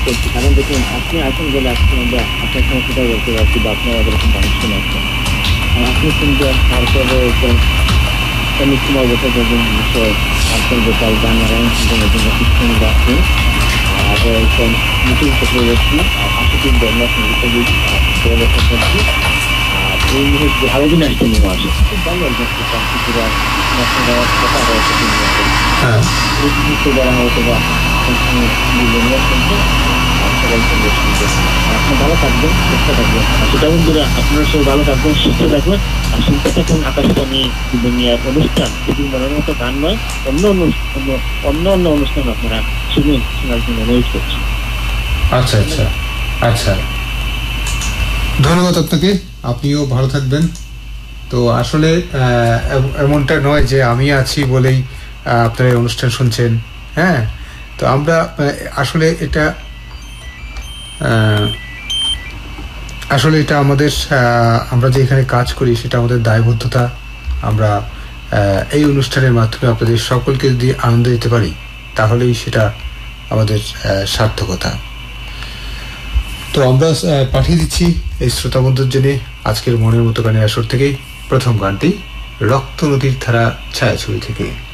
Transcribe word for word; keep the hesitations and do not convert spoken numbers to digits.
করছি, কারণ দেখুন আপনি আছেন বলে আজকে আমরা আপনার সমস্যাটা বলতে পারছি বা আপনার এরকম কানেকশন আছে। আর আপনি শুনবেন তারপরে kami semua bekerja di Indonesia atau bekerja dengan dengan dengan sistem vaksin ada yang mungkin teknologi masih di dalam teknologi teknologi ini hal ini nanti masuk banyak yang kita pikirkan masalah apa ada sebenarnya ini sudah ada sudah tentang di dunia itu আপনারা ভালো থাকবেন, সুস্থ থাকবেন। সেটা বন্ধুরা আপনারা সব ভালো থাকবেন, সুস্থ থাকবেন। আর শুনতে থাকুন আকাশবাণী দুনিয়ার অনুষ্ঠান। শুধু মনের মতো গান নয়, অন্য অন্য অন্য অন্য অনুষ্ঠান আপনারা শুনুন, শোনার জন্য অনুরোধ করছি। আচ্ছা আচ্ছা আচ্ছা, ধন্যবাদ আপনাকে, আপনিও ভালো থাকবেন। তো আসলে এমনটা নয় যে আমি আছি বলেই আপনারা এই অনুষ্ঠান শুনছেন। হ্যাঁ, তো আমরা আসলে এটা আসলে এটা আমাদের আমরা যে এখানে কাজ করি সেটা আমাদের দায়বদ্ধতা। আমরা এই অনুষ্ঠানের মাধ্যমে আপনাদের সকলকে যদি আনন্দ দিতে পারি তাহলেই সেটা আমাদের সার্থকতা। তো আমরা পাঠিয়ে দিচ্ছি এই শ্রোতা বন্ধুর জন্য আজকের মনের মতো গানের আসর থেকেই প্রথম গানটি রক্ত নদীর ধারা ছায়াছবি থেকে।